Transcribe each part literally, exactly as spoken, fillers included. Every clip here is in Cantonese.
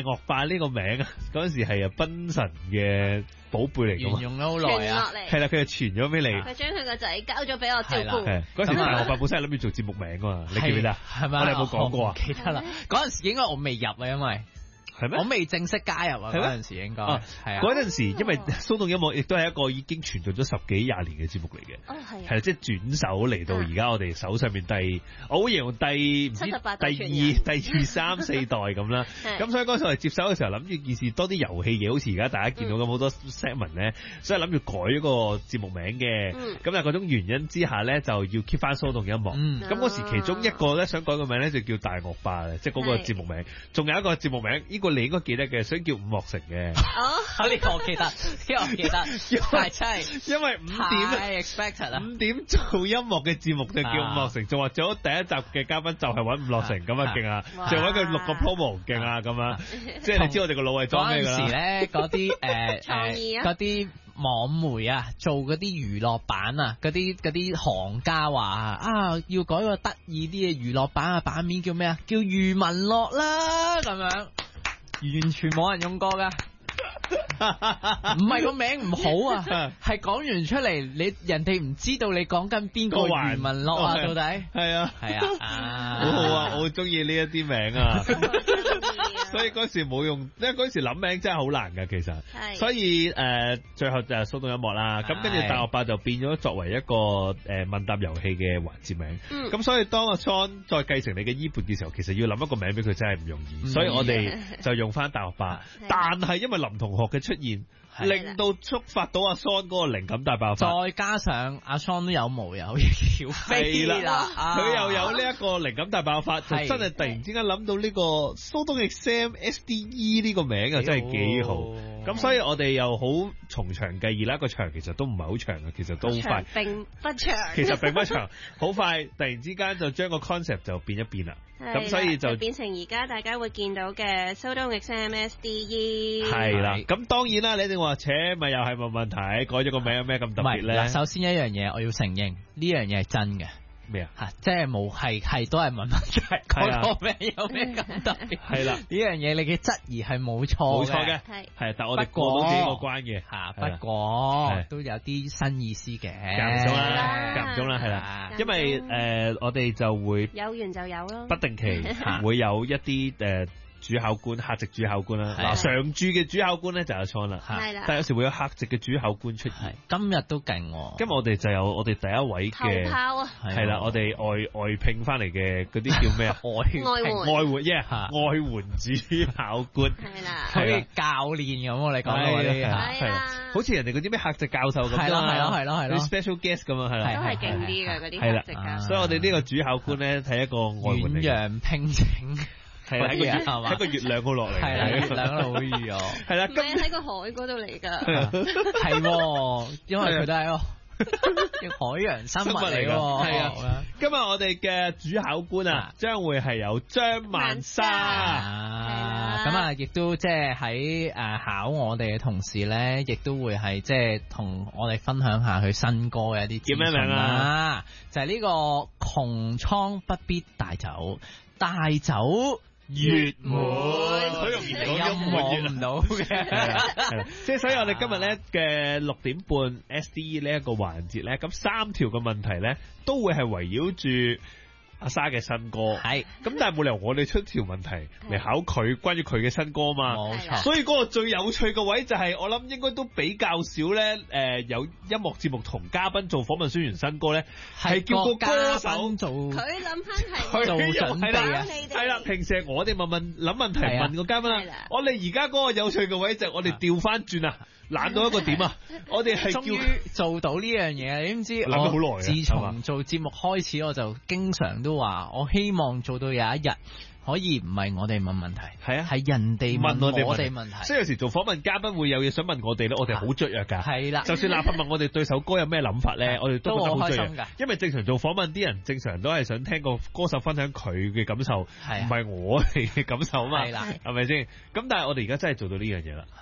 樂霸呢個名嗰陣時係啊賓神嘅寶貝嚟㗎嘛， 沿用咗好耐啊， 係啦，佢就傳咗俾你， 佢將佢個仔交咗俾我照顧。 係嗰時大樂霸本身係諗住做節目名㗎嘛，你記唔記得？ 係咪？ 我哋有冇講過啊？ 記得啦，嗰陣時應該我未入啊，因為。 係咩？ 我未正式加入啊，嗰陣時應該係啊。 嗰陣時因為騷動音樂亦都係一個已經存在咗十幾廿年嘅節目嚟嘅。 哦，係。 係即係轉手嚟到而家我哋手上面第，我好形容第唔知第二、第二三四代咁啦。咁所以嗰時我哋接手嘅時候諗住件事多啲遊戲嘢，好似而家大家見到咁好多 segment 咧，所以諗住改咗個節目名嘅。咁但係嗰種原因之下咧，就要 keep 翻騷動音樂。咁嗰時其中一個咧想改個名咧就叫大樂霸嘅，即係嗰個節目名。仲有一個節目名，呢個你應該記得嘅，所以叫伍樂城嘅。 哦，呢個我記得，呢個我記得，係真係， 因為五點太 expected 啦， 五點做音樂嘅節目就叫伍樂城，仲話做咗第一集嘅嘉賓就係揾伍樂城，咁啊勁啊，就揾佢錄個 promo 勁啊咁啊，即係你知我哋個腦係裝咩㗎啦？ 嗰陣時咧，嗰啲誒誒嗰啲網媒啊，做嗰啲娛樂版啊，嗰啲嗰啲行家話啊，要改個得意啲嘅娛樂版啊，版面叫咩啊？叫余文樂啦，咁樣完全冇人用過噶。唔係個名唔好啊，係講完出嚟，你人哋唔知道你講緊邊個余文樂啊？到底係啊係啊， 好好啊，我好中意呢一啲名啊，所以嗰時冇用，因為嗰時諗名真係好難噶，其實，所以誒、呃、最後就係騷動音樂啦，咁跟住大樂霸就變咗作為一個誒、呃、問答遊戲嘅環節名，咁、嗯、所以當阿 John 再繼承你嘅衣缽嘅時候，其實要諗一個名俾佢真係唔容易，所以我哋就用翻大樂霸，但係因為林同學嘅出現，令到觸發到阿 Son 嗰個靈感大爆發， 再加上阿 Son 都有毛有翼飛啦， 佢又有呢一個靈感大爆發，就真係突然之間諗到呢個騷動 Exam S D E 呢個名啊，真係幾好。咁所以我哋又好從長計議啦，個長其實都唔係好長嘅，其實都好快， 並不長， 其實並不長，好快突然之間就將個 concept 就變一變啦。咁所以就變成而家大家會見到嘅騷動 Exam S D E。 係啦，咁當然啦，你一定話扯咪又係冇問題，改咗個名有咩咁特別咧？ 嗱，首先一樣嘢我要承認，呢樣嘢係真嘅。 咩啊？ 吓，即係冇係係都係問問題，改個名有咩咁特別？係啦，呢樣嘢你嘅質疑係冇錯冇錯嘅，係係，但我哋過到自己個關嘅吓，不過都有啲新意思嘅， 間唔中啦，間唔中啦，係啦，因為誒我哋就會有緣就有咯， 不定期會有一啲誒。主考官、客席主考官啦，嗱常駐嘅主考官咧就有錯啦，係啦，但係有時會有客席嘅主考官出現。 今日都勁喎， 今日我哋就有我哋第一位嘅，係啦，我哋外外聘翻嚟嘅嗰啲叫咩啊？ 外外援外援耶，外援主考官係啦， 好似教練咁我哋講嗰啲係啦， 好似人哋嗰啲咩客席教授咁， 係咯係咯係咯係咯 ，special guest 咁啊，係啦， 都係勁啲嘅嗰啲客席教授。 所以我哋呢個主考官咧係一個外援嚟嘅， 遠洋聘請。 係喺個月喺個月亮嗰度落嚟， 係啦，月亮嗰度好遠哦。 係啦， 咁喺個海嗰度嚟噶， 係，因為佢都係咯，海洋生物嚟噶。係啊， 今日我哋嘅主考官啊，將會係有張曼莎。 咁啊，亦都即係喺誒考我哋嘅同時咧，亦都會係即係同我哋分享下佢新歌嘅一啲資訊啦。叫咩名啊？就係呢個窮倉不必帶走，帶走。月滿， 好容易講音樂唔到嘅，係啦，即係所以我哋今日咧嘅六點半 S D E 呢一個環節咧，咁三條嘅問題咧都會係圍繞住阿莎嘅新歌，係，咁但係冇理由我哋出條問題嚟考佢關於佢嘅新歌嘛，冇錯，所以嗰個最有趣嘅位就係、是、我諗應該都比較少咧，誒、呃、有音樂節目同嘉賓做訪問宣傳新歌咧，係叫個歌手做， 佢諗翻係做準備啊， 係啦，平時我哋問問諗問題問個嘉賓啦，我哋而家嗰個有趣嘅位就係我哋調翻轉啊。懶到一個點啊！我哋係終於做到呢樣嘢，你知唔知？ 諗咗好耐。 自從做節目開始，我就經常都話，我希望做到有一日可以唔係我哋問問題，係啊，係人哋問我哋問題。 所以有時做訪問嘉賓會有嘢想問我哋咧，我哋好雀躍㗎。係啦，就算立刻問我哋對首歌有咩諗法咧，我哋都覺得好雀躍。因為正常做訪問啲人，正常都係想聽個歌手分享佢嘅感受，唔係我哋嘅感受啊嘛。係啦，係咪先？咁但係我哋而家真係做到呢樣嘢啦。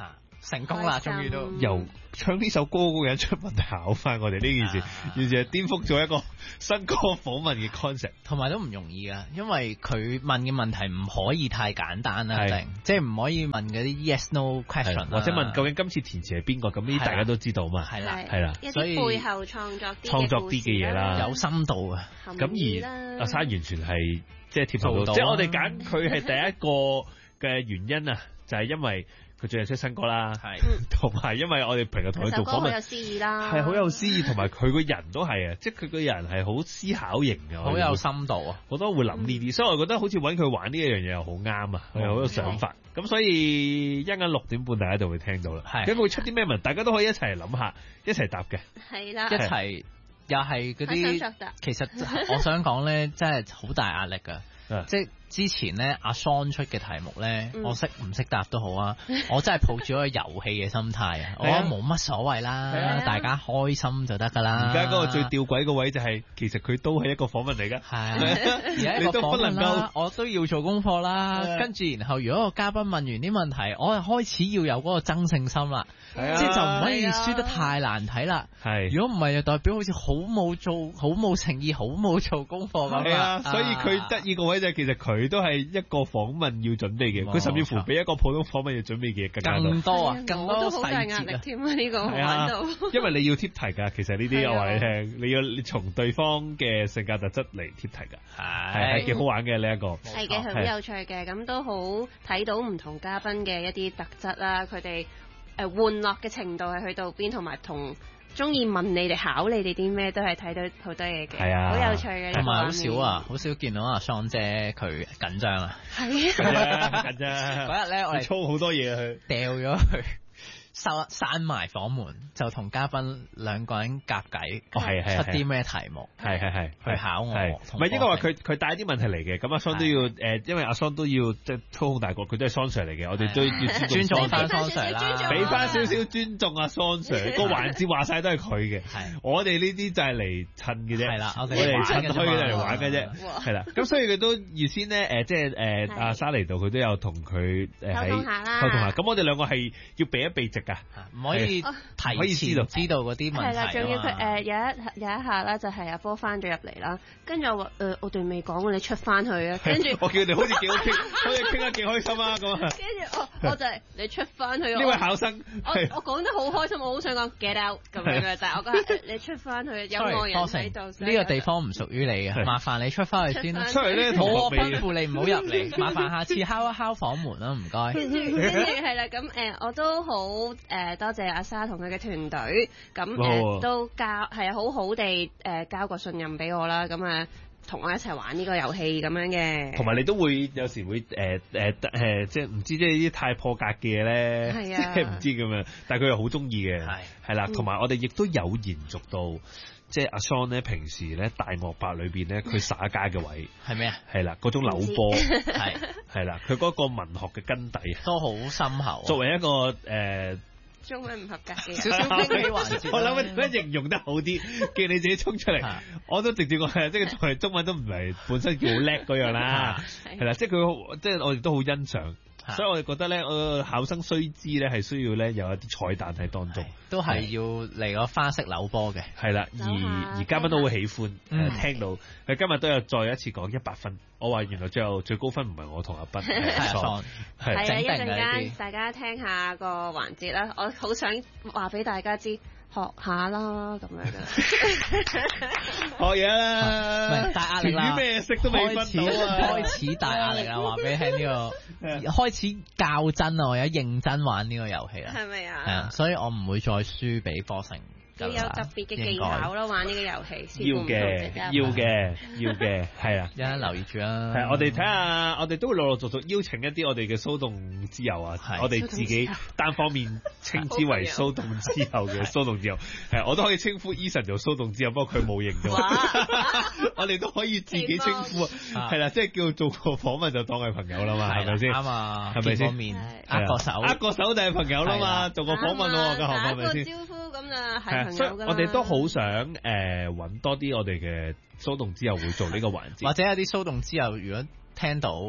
成功啦，終於都由唱呢首歌嗰個人出問題考翻我哋呢件事，完全係顛覆咗一個新歌訪問嘅 concept， 同埋都唔容易噶，因為佢問嘅問題唔可以太簡單啦，一定即係唔可以問嗰啲 yes no question， 或者問究竟今次填詞係邊個，咁呢啲大家都知道嘛， 係啦係啦， 一啲背後創作創作啲嘅嘢啦， 有深度啊， 咁而阿沙完全係即係貼合到，即係我哋揀佢係第一個嘅原因啊，就係因為佢最近出新歌啦，係，同埋因為我哋平日同佢做訪問， 好有詩意啦， 係好有詩意，同埋佢個人都係啊，即係佢個人係好思考型嘅， 好有深度啊， 我都會諗呢啲，所以我覺得好似揾佢玩呢一樣嘢又好啱啊，佢有好多想法，咁所以一陣間六點半大家就會聽到啦，咁會出啲咩文，大家都可以一齊諗下，一齊答嘅， 係啦， 一齊又係嗰啲，其實我想講咧，真係好大壓力噶，即係。之前咧阿 Son 出嘅題目咧，嗯、我識唔識答都好啊，我真係抱住一個遊戲嘅心態啊，我覺得冇乜所謂啦，啊、大家開心就得噶啦。 而家嗰個最吊詭個位就係、是，其實佢都係一個訪問嚟噶，係而家一個訪問啦，我都要做功課啦，跟住、啊、然後如果個嘉賓問完啲問題，我係開始要有嗰個爭勝心啦，即係、啊、就唔可以輸得太難睇啦。係、啊，如果唔係就代表好似好冇做、好冇誠意、好冇做功課咁啊。所以佢得意個位就係其實佢。佢都係一個訪問要準備嘅，佢甚至乎比一個普通訪問要準備嘅更加多。 更多啊，更多好大壓力添啊！呢個玩到， 因為你要貼題㗎。其實呢啲我話你聽，你要你從對方嘅性格特質嚟貼題㗎。係係幾好玩嘅呢一個。 係嘅，好有趣嘅，咁都好睇到唔同嘉賓嘅一啲特質啦。佢哋誒玩樂嘅程度係去到邊，同埋同。中意問你哋考你哋啲咩，都係睇到好多嘢嘅，係啊，好有趣嘅。 同埋好少啊，好少見到阿 Son 姐佢緊張啊， 係啊，緊張。 嗰日咧我哋操好多嘢去， 掉咗佢。收閂埋房門，就同嘉賓兩個人夾計， 哦係係出啲咩題目， 係係係去考我。 唔係應該話佢佢帶啲問題嚟嘅，咁阿 Son 都要誒，因為阿 Son 都要即係操控大局，佢都係 Son Sir 嚟嘅，我哋都要尊重翻 Son Sir 啦， 俾翻少少尊重阿 Son Sir。個環節話晒都係佢嘅，我哋呢啲就係嚟襯嘅啫，係啦，我哋趁推就嚟玩嘅啫，係啦。咁所以佢都預先咧誒，即係誒阿沙嚟到，佢都有同佢誒喺溝通下。咁我哋兩個係要避一避席㗎，唔可以。提前知道知道嗰啲問題，係啦， 仲要佢誒有一有一下啦，就係阿波翻咗入嚟啦，跟住我話誒我哋未講，你出翻去啊，跟住我叫你好似幾好傾，好似傾得幾開心啊咁啊， 跟住我我就係你出翻去， 呢位考生， 我我講得好開心，我好想講 get out 咁樣嘅，但係我覺得你出翻去有外人喺度， 呢個地方唔屬於你嘅，麻煩你出翻去先啦， 出嚟咧我吩咐你唔好入嚟，麻煩下次敲一敲房門啦，唔該。 跟住係啦，咁誒我都好誒多謝阿沙同佢嘅團隊，咁誒都交係好好地誒交個信任俾我啦，咁啊同我一齊玩呢個遊戲咁樣嘅。 同埋你都會有時會誒誒誒，即係唔知即係啲太破格嘅嘢咧，即係唔知咁樣，但係佢又好中意嘅，係係啦，同埋我哋亦都有延續到。即係阿 Son 咧，平時咧大幕白裏邊咧，佢耍家嘅位係咩啊？ 係啦，嗰種扭波係係啦，佢嗰個文學嘅根底都好深厚。 作為一個誒、呃、 中文唔合格嘅少少經紀環節， 我諗佢形容得好啲，叫你自己衝出嚟，我都直接講，即係作為中文都唔係本身叫好叻嗰樣啦，係啦，即係佢即係我哋都好欣賞。所以我哋覺得咧，誒考生須知咧係需要咧有一啲彩蛋喺當中， 都係要嚟個花式扭波嘅， 係啦，而而嘉賓都好喜歡誒聽到。佢今日都有再一次講一百分，我話原來最後最高分唔係我同阿斌，係阿 Son， 係啊，一陣間大家聽下個環節啦，我好想話俾大家知。學下啦，咁樣嘅學嘢啦， 大壓力啦， 煮咩食都未分到啊！ 開始大壓力啦，話俾你聽呢個開始較真啊！我而家認真玩呢個遊戲啦， 係咪啊？ 係啊，所以我唔會再輸俾科成。 要有特別嘅技巧咯，玩呢個遊戲。 要嘅，要嘅，要嘅，係啊！ 一陣留意住啦。 係，我哋睇下，我哋都會陸陸續續邀請一啲我哋嘅騷動之友啊，我哋自己單方面稱之為騷動之友嘅騷動之友。係，我都可以稱呼 Eason 做騷動之友，不過佢冇認到。我哋都可以自己稱呼，係啦，即係叫做個訪問就當係朋友啦嘛，係咪先？ 啱啊， 係咪先？ 面握個手， 握個手就係朋友啦嘛，做個訪問喎，咁係咪先？ 打個招呼咁啊，係。 所以我哋都好想誒揾多啲我哋嘅騷動之友會做呢個環節， 或者有啲騷動之友如果聽到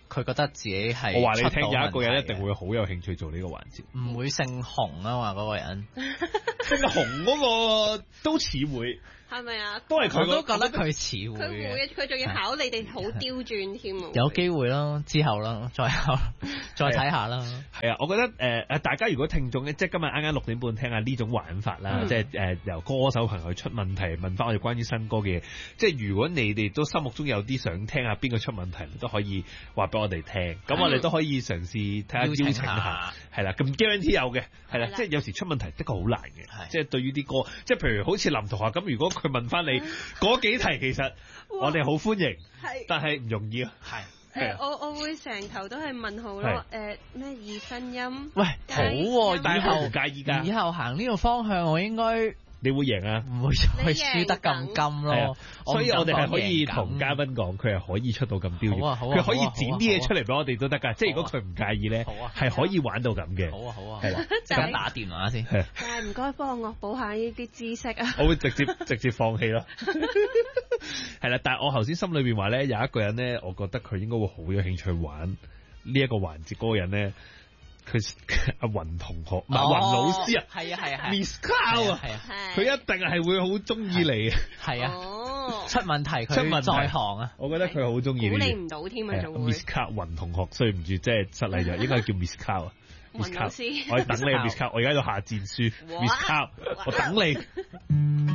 佢覺得自己係我話你聽， 出到有一個人問題嘅一定會好有興趣做呢個環節。 唔會姓洪啊嘛，嗰個人姓洪嗰個都似會。 係咪啊？ 都係佢， 我都覺得佢似佢會嘅。 會，佢仲要考你哋好刁鑽添喎。 有機會咯，之後啦，再考，再睇下啦。 係啊，我覺得誒誒、呃，大家如果聽眾咧，即係今日啱啱六點半聽下呢種玩法啦，嗯、即係誒、呃、由歌手朋友出問題，問翻我哋關於新歌嘅嘢。即係如果你哋都心目中有啲想聽下邊個出問題，都可以話俾我哋聽。咁我哋都可以嘗試睇下邀請下，係啦。咁 guarantee 有嘅，係啦。即係有時出問題的確好難嘅，即係對於啲歌，即係譬如好似林同學咁，如果佢問翻你嗰幾題，其實我哋好歡迎，但係唔容易啊。係。 誒、呃，我我會成頭都係問號咯。誒咩二分音？ 喂，好喎、啊，以後唔介意㗎。 以後行呢個方向，我應該你會贏啊， 唔會再輸得咁金咯。 所以我哋係可以同嘉賓講，佢係可以出到咁標準，佢、啊啊、可以剪啲嘢出嚟俾我哋都得㗎。即係如果佢唔介意咧，係、啊、可以玩到咁嘅。 好啊好啊，係啦，即刻打電話先。 但係唔該幫我惡補下呢啲知識啊。 我會直接直接放棄咯。係啦，但係我頭先心裏邊話咧，有一個人咧，我覺得佢應該會好有興趣玩呢一個環節。嗰個人咧，佢阿雲同學，唔係雲老師啊， 係啊係啊係 ，Miss Cow 啊，佢一定係會好中意你啊， 係啊， 哦， 出問題佢在行啊， 我覺得佢好中意。 估你唔到添啊，仲會 Miss Cow 雲同學，對唔住，即係失禮咗，應該叫 Miss Cow 啊。 雲老師， 我等你 Miss Cow，我而家喺度下戰書 ，Miss Cow，我等你。